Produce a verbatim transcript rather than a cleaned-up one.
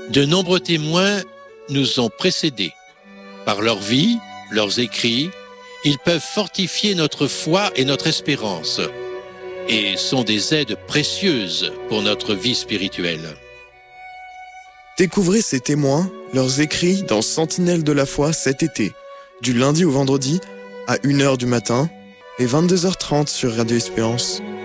De nombreux témoins nous ont précédés. Par leur vie, leurs écrits, ils peuvent fortifier notre foi et notre espérance et sont des aides précieuses pour notre vie spirituelle. Découvrez ces témoins, leurs écrits dans Sentinelle de la foi cet été, du lundi au vendredi à une heure du matin et vingt-deux heures trente sur Radio Espérance.